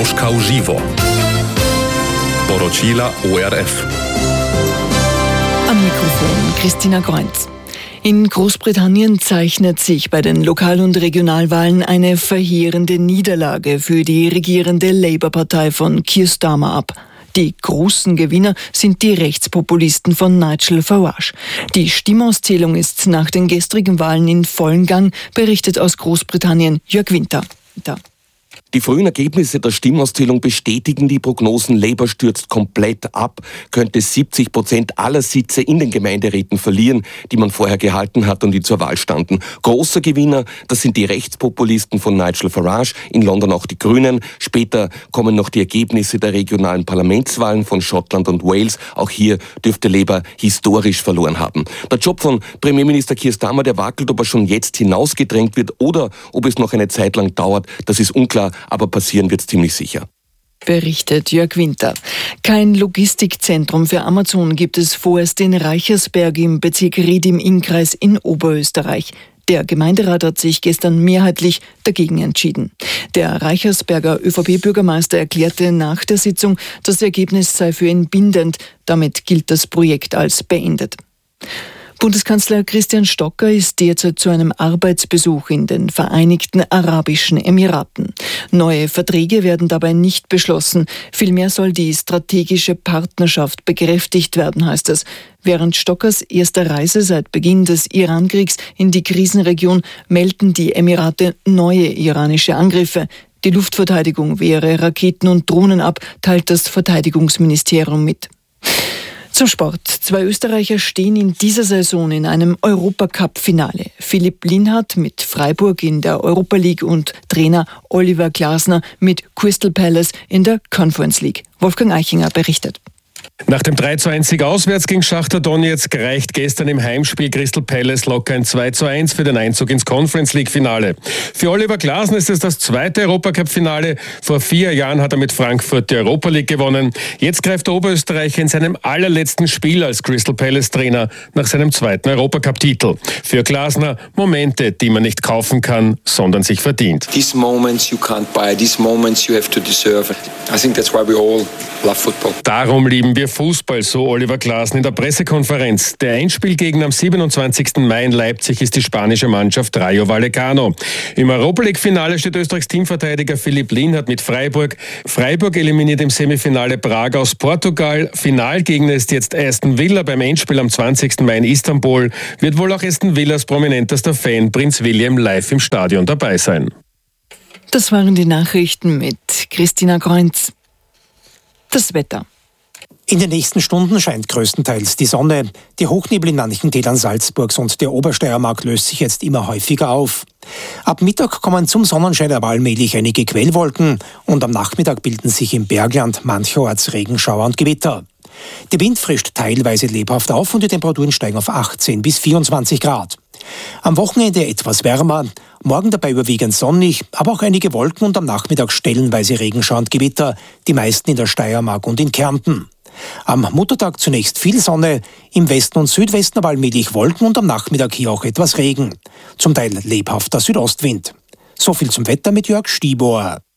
Moskau Živo. Poročila ORF. Am Mikrofon Christina Groenz. In Großbritannien zeichnet sich bei den Lokal- und Regionalwahlen eine verheerende Niederlage für die regierende Labour-Partei von Keir Starmer ab. Die großen Gewinner sind die Rechtspopulisten von Nigel Farage. Die Stimmauszählung ist nach den gestrigen Wahlen in vollem Gang, berichtet aus Großbritannien Jörg Winter. Die frühen Ergebnisse der Stimmauszählung bestätigen die Prognosen. Labour stürzt komplett ab, könnte 70% aller Sitze in den Gemeinderäten verlieren, die man vorher gehalten hat und die zur Wahl standen. Großer Gewinner, das sind die Rechtspopulisten von Nigel Farage, in London auch die Grünen. Später kommen noch die Ergebnisse der regionalen Parlamentswahlen von Schottland und Wales. Auch hier dürfte Labour historisch verloren haben. Der Job von Premierminister Keir Starmer, der wackelt, ob er schon jetzt hinausgedrängt wird oder ob es noch eine Zeit lang dauert. Das ist unklar. Aber passieren wird es ziemlich sicher. Berichtet Jörg Winter. Kein Logistikzentrum für Amazon gibt es vorerst in Reichersberg im Bezirk Ried im Innkreis in Oberösterreich. Der Gemeinderat hat sich gestern mehrheitlich dagegen entschieden. Der Reichersberger ÖVP-Bürgermeister erklärte nach der Sitzung, das Ergebnis sei für ihn bindend. Damit gilt das Projekt als beendet. Bundeskanzler Christian Stocker ist derzeit zu einem Arbeitsbesuch in den Vereinigten Arabischen Emiraten. Neue Verträge werden dabei nicht beschlossen. Vielmehr soll die strategische Partnerschaft bekräftigt werden, heißt es. Während Stockers erster Reise seit Beginn des Irankriegs in die Krisenregion melden die Emirate neue iranische Angriffe. Die Luftverteidigung wehre Raketen und Drohnen ab, teilt das Verteidigungsministerium mit. Zum Sport. 2 Österreicher stehen in dieser Saison in einem Europacup-Finale. Philipp Lienhardt mit Freiburg in der Europa League und Trainer Oliver Glasner mit Crystal Palace in der Conference League. Wolfgang Eichinger berichtet. Nach dem 3:1-Sieg auswärts gegen Schachtar Donezk reicht gestern im Heimspiel Crystal Palace locker ein 2:1 für den Einzug ins Conference League-Finale. Für Oliver Glasner ist es das zweite Europacup-Finale. Vor 4 Jahren hat er mit Frankfurt die Europa League gewonnen. Jetzt greift der Oberösterreicher in seinem allerletzten Spiel als Crystal Palace-Trainer nach seinem zweiten Europacup-Titel. Für Glasner Momente, die man nicht kaufen kann, sondern sich verdient. These moments you can't buy, these moments you have to deserve. I think that's why we all love football. Darum lieben wir Fußball, so Oliver Glasner in der Pressekonferenz. Der Endspielgegner am 27. Mai in Leipzig ist die spanische Mannschaft Rayo Vallecano. Im Europa League-Finale steht Österreichs Teamverteidiger Philipp Lienhardt mit Freiburg. Freiburg eliminiert im Semifinale Braga aus Portugal. Finalgegner ist jetzt Aston Villa beim Endspiel am 20. Mai in Istanbul. Wird wohl auch Aston Villas prominentester Fan Prinz William live im Stadion dabei sein. Das waren die Nachrichten mit Christina Groenz. Das Wetter. In den nächsten Stunden scheint größtenteils die Sonne. Die Hochnebel in manchen Tälern Salzburgs und der Obersteiermark löst sich jetzt immer häufiger auf. Ab Mittag kommen zum Sonnenschein aber allmählich einige Quellwolken und am Nachmittag bilden sich im Bergland mancherorts Regenschauer und Gewitter. Der Wind frischt teilweise lebhaft auf und die Temperaturen steigen auf 18 bis 24 Grad. Am Wochenende etwas wärmer, morgen dabei überwiegend sonnig, aber auch einige Wolken und am Nachmittag stellenweise Regenschauer und Gewitter, die meisten in der Steiermark und in Kärnten. Am Muttertag zunächst viel Sonne, im Westen und Südwesten aber allmählich Wolken und am Nachmittag hier auch etwas Regen. Zum Teil lebhafter Südostwind. So viel zum Wetter mit Jörg Stieber.